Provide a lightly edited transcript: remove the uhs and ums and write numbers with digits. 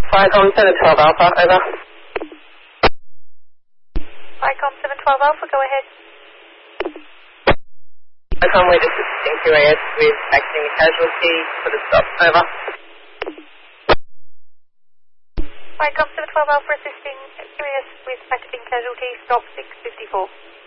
Viacom 712 Alpha, over. Viacom 712 Alpha, go ahead. Viacom, we're just assisting QAS with acting a casualty for the stop, over. Viacom 712 Alpha assisting QAS with acting casualty, stop 654.